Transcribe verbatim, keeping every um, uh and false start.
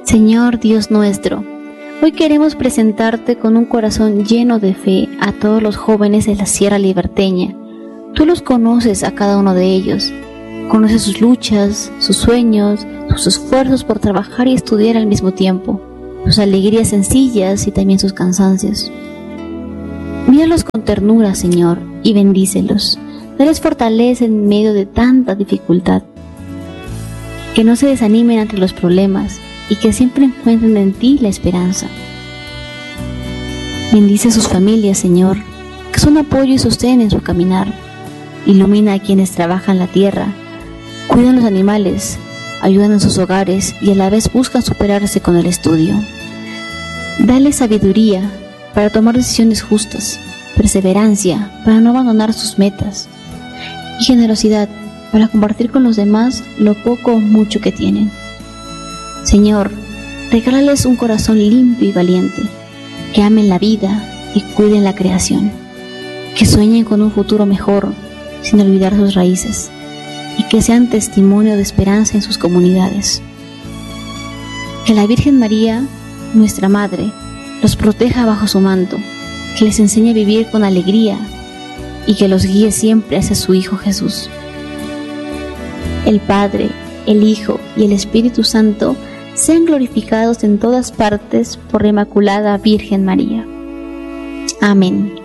Señor Dios nuestro, hoy queremos presentarte con un corazón lleno de fe a todos los jóvenes de la Sierra Liberteña. Tú los conoces a cada uno de ellos. Conoces sus luchas, sus sueños, sus esfuerzos por trabajar y estudiar al mismo tiempo, sus alegrías sencillas y también sus cansancios. Míralos con ternura, Señor, y bendícelos. Dales fortaleza en medio de tanta dificultad. Que no se desanimen ante los problemas y que siempre encuentren en ti la esperanza. Bendice a sus familias, Señor, que son apoyo y sostén en su caminar. Ilumina a quienes trabajan la tierra, cuidan los animales, ayudan en sus hogares y a la vez buscan superarse con el estudio. Dale sabiduría para tomar decisiones justas, perseverancia para no abandonar sus metas y generosidad para compartir con los demás lo poco o mucho que tienen. Señor, regálales un corazón limpio y valiente, que amen la vida y cuiden la creación, que sueñen con un futuro mejor sin olvidar sus raíces y que sean testimonio de esperanza en sus comunidades. Que la Virgen María, nuestra Madre, los proteja bajo su manto, que les enseñe a vivir con alegría y que los guíe siempre hacia su Hijo Jesús. El Padre, el Hijo y el Espíritu Santo sean glorificados en todas partes por la Inmaculada Virgen María. Amén.